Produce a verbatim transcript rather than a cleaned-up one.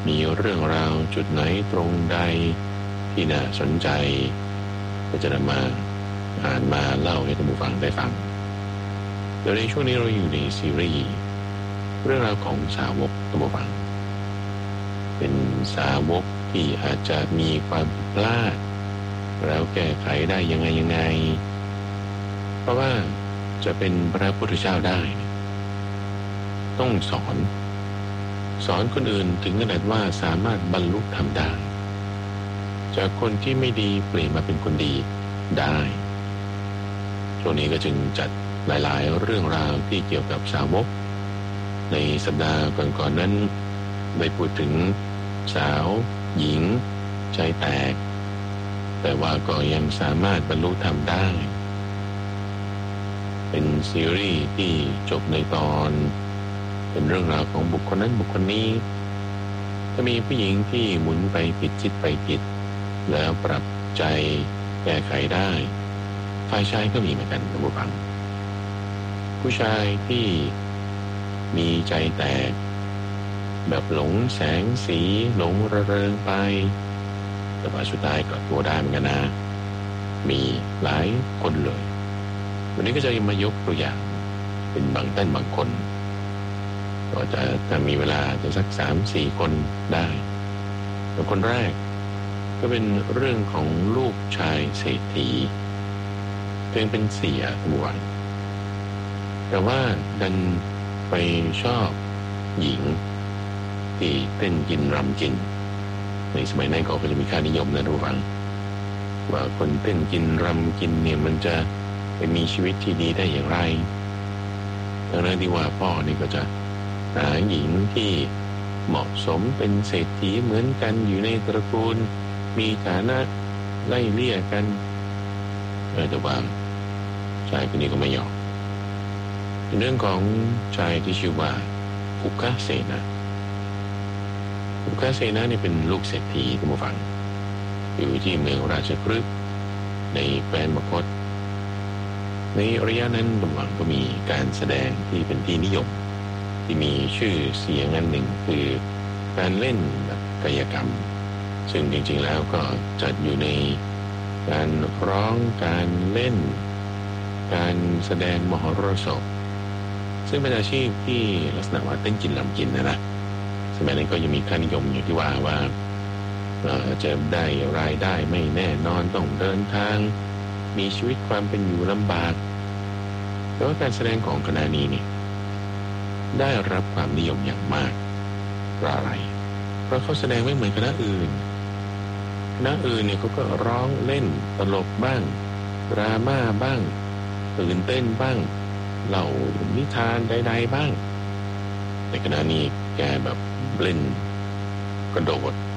มีเรื่องราวจุดไหนตรงใดที่น่าสนใจก็จะนำมาอ่านมาเล่าให้ท่านผู้ฟังได้ฟังโดยในช่วงนี้เราอยู่ในซีรีส์เรื่องราวของสาวกท่านผู้ฟังเป็นสาวกที่อาจจะมีความผิดพลาดแล้วแก้ไขได้ยังไงยังไงเพราะว่าจะเป็นพระพุทธเจ้าได้ต้องสอนสอนคนอื่นถึงขนาดว่าสามารถบรรลุธรรมได้จากคนที่ไม่ดีเปลี่ยนมาเป็นคนดีได้ช่วงนี้ก็จึงจัดหลายๆเรื่องราวที่เกี่ยวกับสาวกในสัปดาห์ก่อนๆนั้นได้พูดถึงสาวหญิงใจแตกแต่ว่าก็ยังสามารถบรรลุธรรมได้เป็นซีรีส์ที่จบในตอนเป็นเรื่องราวของบุคคลนั้นบุคคลนี้จะมีผู้หญิงที่หมุนไปผิดจิตไปผิดแล้วปรับใจแก้ไขได้ฝ่ายชายก็มีเหมือนกันท่านผู้ฟังผู้ชายที่มีใจแตกแบบหลงแสงสีหลงระเริงไปแต่ว่าสุดท้ายก็ตัวได้เหมือนกันนะมีหลายคนเลยวันนี้ก็จะมายกตัวอย่างเป็นบางท่านบางคนก็จะถ้ามีเวลาจะสักสามสี่คนได้แต่คนแรกก็เป็นเรื่องของลูกชายเศรษฐีตัวเองเป็นเสียหวงแต่ว่าดันไปชอบหญิงที่เต้นกินรำกินในสมัยนั้นก็จะมีค่านิยมนะทุกฝังว่าคนเต้นกินรำกินเนี่ยมันจะไปมีชีวิตที่ดีได้อย่างไรดังนั้นที่ว่าพ่อนี่ก็จะหาหญิงที่เหมาะสมเป็นเศรษฐีเหมือนกันอยู่ในตระกูลมีฐานะไล่เลี่ยกันเออแต่ว่าชายคนนี้ก็ไม่ยอมเป็นเรื่องของชายที่ชื่อว่าอุกาเสนาอุกาเสนาเนี่ยเป็นลูกเศรษฐีท่านผู้ฟังอยู่ที่เมืองราชคฤห์ในแคว้นมคธในระยะนั้นท่านผู้ฟังก็มีการแสดงที่เป็นที่นิยมที่มีชื่อเสียงอันหนึ่งคือการเล่นแบบกายกรรมซึ่งจริงๆแล้วก็จัดอยู่ในการร้องการเล่นการแสดงมหรสพซึ่งเป็นอาชีพที่ลักษณะว่าเต้นกินลำกินนะนะสมัยนั้นก็ยังมีค่านิยมอยู่ที่ว่าว่าจะได้รายได้ไม่แน่นอนต้องเดินทางมีชีวิตความเป็นอยู่ลำบากแต่ว่าการแสดงของคณะนี้นี่ได้รับความนิยมอย่างมากเพราะอะไรเพราะเขาแสดงไม่เหมือนคณะอื่นคณะอื่นเนี่ยเขาก็ร้องเล่นตลกบ้างดราม่าบ้างตื่นเต้นบ้างเล่านิทานใดๆบ้างแต่คณะนี้แกแบบเล่นกระโดด